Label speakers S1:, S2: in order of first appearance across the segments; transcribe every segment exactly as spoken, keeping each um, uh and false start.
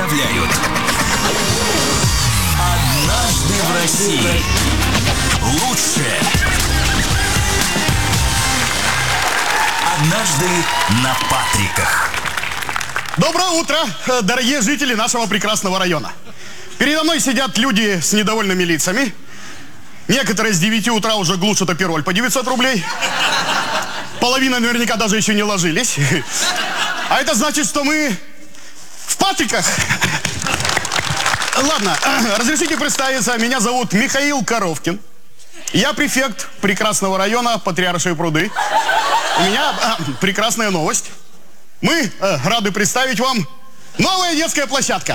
S1: представляют «Однажды в России». Лучшее. Однажды на Патриках.
S2: Доброе утро, дорогие жители нашего прекрасного района. Передо мной сидят люди с недовольными лицами. Некоторые с девяти утра уже глушат апероль по девятьсот рублей. Половина наверняка даже еще не ложились. А это значит, что мы в Патриках. Ладно, разрешите представиться. Меня зовут Михаил Коровкин. Я префект прекрасного района Патриаршие пруды. У меня а, прекрасная новость. Мы а, рады представить вам новая детская площадка.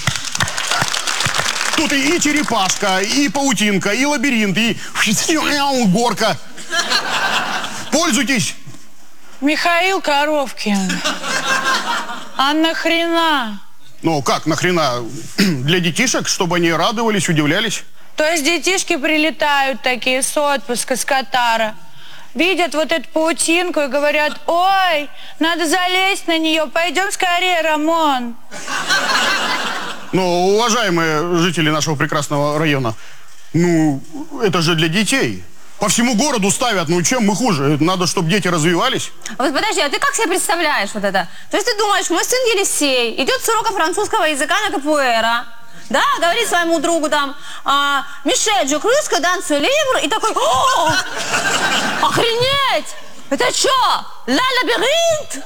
S2: Тут и, и черепашка, и паутинка, и лабиринт, и горка. Пользуйтесь.
S3: Михаил Коровкин. А нахрена?
S2: Ну как нахрена? Для детишек, чтобы они радовались, удивлялись.
S3: То есть детишки прилетают такие с отпуска, с Катара, видят вот эту паутинку и говорят: ой, надо залезть на нее, пойдем скорее, Рамон.
S2: Ну, уважаемые жители нашего прекрасного района, ну, это же для детей. По всему городу ставят, ну чем мы хуже? Надо, чтобы дети развивались.
S4: Вот подожди, а ты как себе представляешь вот это? То есть ты думаешь, мой сын Елисей идет с урока французского языка на капуэра, да, говорит своему другу там: а, Мишель, je crus que dans ce livre, и такой: о, охренеть! Это что? Ла лабиринт?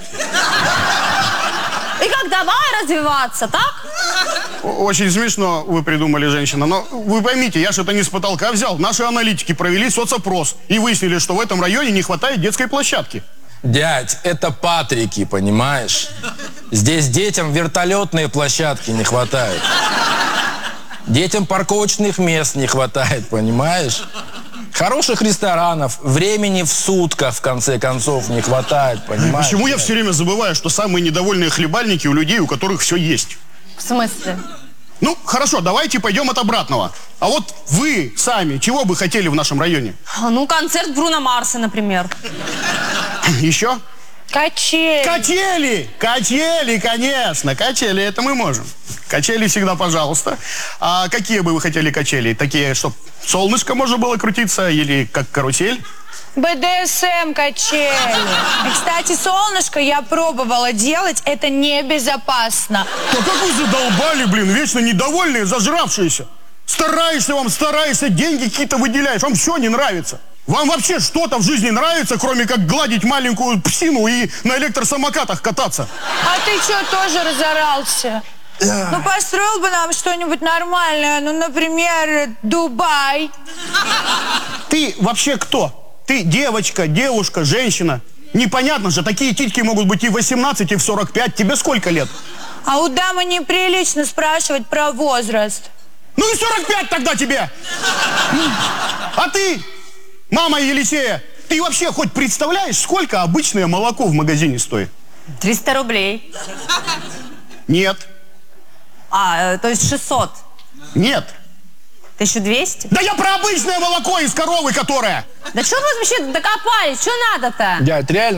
S4: И как, давай развиваться, так?
S2: Очень смешно вы придумали, женщина, но вы поймите, я же это не с потолка взял. Наши аналитики провели соцопрос и выяснили, что в этом районе не хватает детской площадки.
S5: Дядь, это Патрики, понимаешь? Здесь детям вертолетные площадки не хватает. Детям парковочных мест не хватает, понимаешь? Хороших ресторанов, времени в сутках, в конце концов, не хватает, понимаешь?
S2: Почему я все время забываю, что самые недовольные хлебальники у людей, у которых все есть?
S4: В смысле?
S2: Ну, хорошо, давайте пойдем от обратного. А вот вы сами чего бы хотели в нашем районе?
S4: Ну, концерт Бруно Марса, например.
S2: Еще?
S3: Качели.
S2: Качели! Качели, конечно! Качели, это мы можем. Качели всегда, пожалуйста. А какие бы вы хотели качели? Такие, чтобы солнышко можно было крутиться или как карусель?
S3: бэ дэ эс эм качели. И, кстати, солнышко я пробовала делать, это небезопасно.
S2: Да как вы задолбали, блин, вечно недовольные, зажравшиеся. Стараешься вам, стараешься, деньги какие-то выделяешь, вам все не нравится. Вам вообще что-то в жизни нравится, кроме как гладить маленькую псину и на электросамокатах кататься?
S3: А ты что, тоже разорался? Ну, построил бы нам что-нибудь нормальное, ну, например, Дубай.
S2: Ты вообще кто? Ты девочка, девушка, женщина? Непонятно же, такие титьки могут быть и в восемнадцать, и в сорок пять. Тебе сколько лет?
S3: А у дамы неприлично спрашивать про возраст.
S2: Ну и сорок пять тогда тебе! А ты, мама Елисея, ты вообще хоть представляешь, сколько обычное молоко в магазине стоит?
S4: триста рублей.
S2: Нет.
S4: А, то есть шестьсот.
S2: Нет.
S4: тысяча двести?
S2: Да я про обычное молоко из коровы, которое...
S4: Да что вы вообще докопались? Что надо-то?
S5: Дядь, реально.